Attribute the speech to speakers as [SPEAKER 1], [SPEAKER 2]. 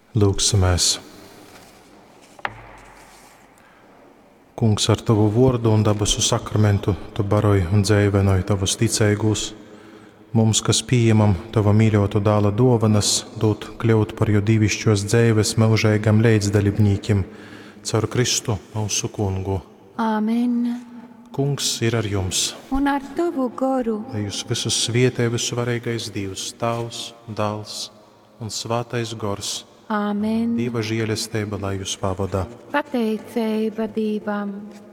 [SPEAKER 1] Lūksimies. Kungs, ar Tavu vārdu un dabasu sakramentu Tu baroji un dzēvenoji Tavus ticēgus. Mums, kas pieņemam Tava mīļotu dāla dovanas, dot kļūt par Jo divišķos dzēves melžēgam līdzdalībniekiem, caur Kristu mūsu Kungu.
[SPEAKER 2] Āmen.
[SPEAKER 1] Kungs ir ar jums.
[SPEAKER 2] Un ar Tavu garu.
[SPEAKER 1] Lai jūs visus svietē visvarīgais Dievs, Tavs, Dēls un Svētais Gors.
[SPEAKER 2] Āmen.
[SPEAKER 1] Dieva žēlastība, lai jūs pavadā.
[SPEAKER 2] Pateicība Dievam.